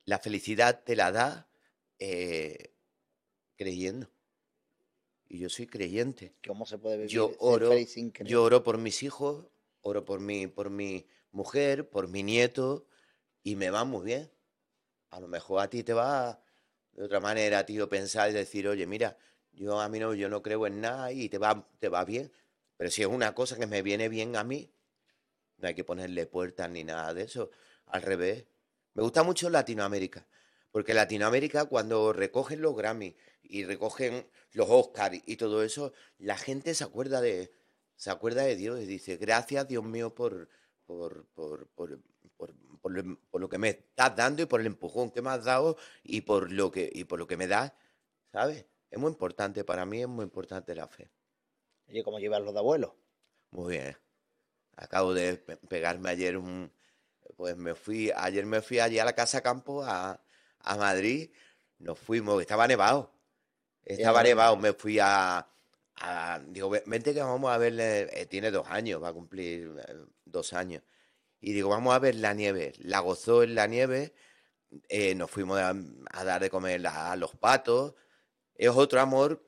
la felicidad te la da eh, creyendo. Y yo soy creyente. ¿Cómo se puede Yo vivir, ser oro, feliz sin yo creer? oro por mis hijos, oro por mi mujer, por mi nieto, y me va muy bien. A lo mejor a ti te va de otra manera, tío, pensar y decir, oye, mira, yo no creo en nada y te va bien. Pero si es una cosa que me viene bien a mí, no hay que ponerle puertas ni nada de eso. Al revés. Me gusta mucho Latinoamérica. Porque Latinoamérica, cuando recogen los Grammy y recogen los Oscars y todo eso, la gente se acuerda de Dios y dice, gracias, Dios mío, por, por, por, por lo que me estás dando y por el empujón que me has dado y por lo que me das, ¿sabes? Es muy importante, para mí es muy importante la fe. Oye, ¿cómo llevas los de abuelos? Muy bien. Acabo de pegarme ayer pues ayer me fui allí a la Casa Campo a Madrid, nos fuimos, Ya estaba ves, nevado, me fui digo, Vente que vamos a verle, tiene 2 años, va a cumplir 2 años, y digo, vamos a ver la nieve, la gozó en la nieve, nos fuimos a dar de comer a los patos, es otro amor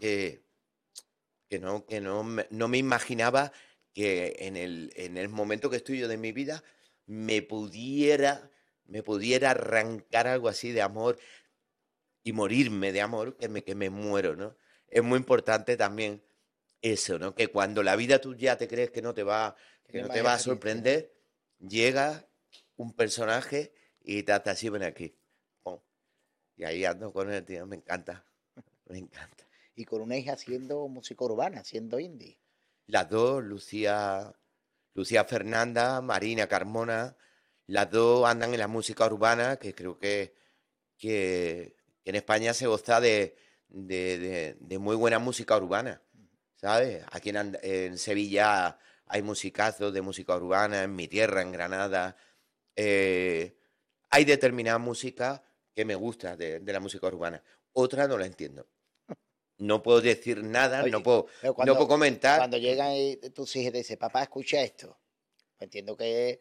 que no me imaginaba que en el momento que estoy yo de mi vida me pudiera, me pudiera arrancar algo así de amor y morirme de amor, que me muero, ¿no? Es muy importante también eso, ¿no? Que cuando la vida tú ya te crees que tiene no más te va a experiencia, ¿no? sorprender, llega un personaje y te hace así, ven aquí. Pum. Y ahí ando con él, tío, me encanta, me encanta. Y con una hija haciendo música urbana, haciendo indie. Las dos, Lucía Fernanda, Marina Carmona, las dos andan en la música urbana, que creo que en España se goza de muy buena música urbana, ¿sabes? Aquí en Sevilla hay musicazos de música urbana, en mi tierra, en Granada. eh, Hay determinada música que me gusta de la música urbana. Otra no la entiendo. No puedo decir nada, Oye, pero no puedo comentar. cuando llegan tus hijos y te dicen, papá, escucha esto. Pues entiendo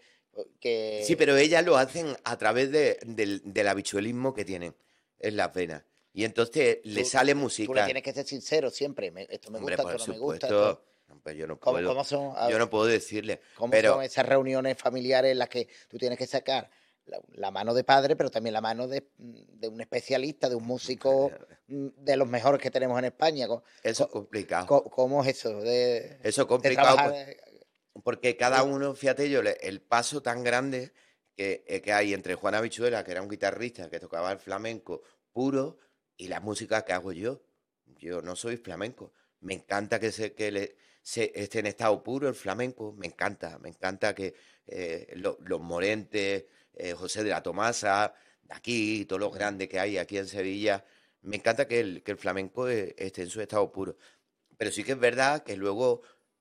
Sí, que pero ellas lo hacen a través del habichuelismo que tienen en las venas. Y entonces le tú, sale tú le música. tienes que ser sincero siempre. Esto me Hombre, gusta, esto por no me gusta, esto. supuesto. Hombre, ¿Cómo son, yo no puedo decirle. cómo son Pero esas reuniones familiares en las que tú tienes que sacar la mano de padre, pero también la mano de un especialista, de un músico de los mejores que tenemos en España? eso es complicado. ¿Cómo es eso Eso es de complicado trabajar? porque cada uno, fíjate yo, el paso tan grande que hay entre Juan Habichuela, que era un guitarrista que tocaba el flamenco puro, y la música que hago yo. Yo no soy flamenco. Me encanta esté en estado puro el flamenco. Me encanta que los Morentes, José de la Tomasa, de aquí, todos los grandes que hay aquí en Sevilla. Me encanta que el flamenco esté en su estado puro. Pero sí que es verdad que luego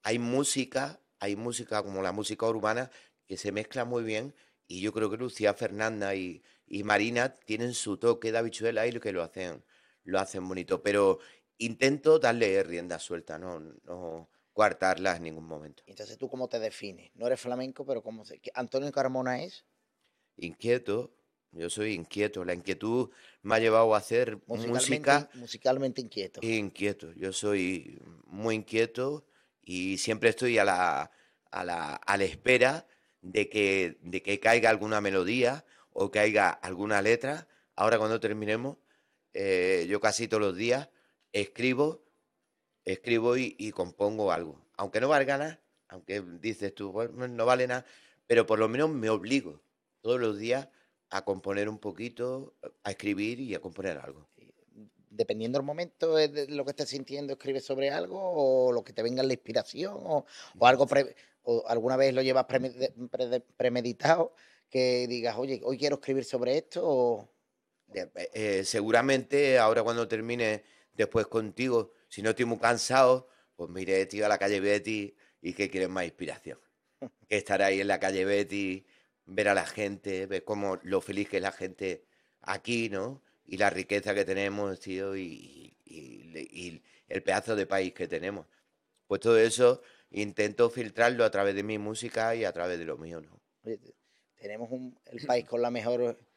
hay música como la música urbana que se mezcla muy bien y yo creo que Lucía Fernanda y Marina tienen su toque de habichuela y lo que lo hacen bonito. Pero intento darle rienda suelta, no coartarlas en ningún momento. Entonces, ¿tú cómo te defines? No eres flamenco, pero ¿cómo se...? ¿Antonio Carmona es? Inquieto, yo soy inquieto. La inquietud me ha llevado a hacer música. Musicalmente inquieto. Inquieto, yo soy muy inquieto y siempre estoy a la espera de que caiga alguna melodía o caiga alguna letra. Ahora cuando terminemos, yo casi todos los días escribo, escribo y compongo algo. Aunque no valga nada, aunque dices tú, "Bueno, no vale nada", pero por lo menos me obligo todos los días a componer un poquito, a escribir y a componer algo. Dependiendo del momento de lo que estés sintiendo, escribes sobre algo o lo que te venga en la inspiración o algo o alguna vez lo llevas premeditado que digas, oye, hoy quiero escribir sobre esto o Seguramente ahora cuando termine después contigo, si no estoy muy cansado, pues me iré, tío, a la calle Betty y que quieres más inspiración. Que estar ahí en la calle Betty, ver a la gente, ver cómo lo feliz que es la gente aquí, ¿no? Y la riqueza que tenemos, tío, y el pedazo de país que tenemos. Pues todo eso intento filtrarlo a través de mi música y a través de lo mío, ¿no? oye, tenemos el país con la mejor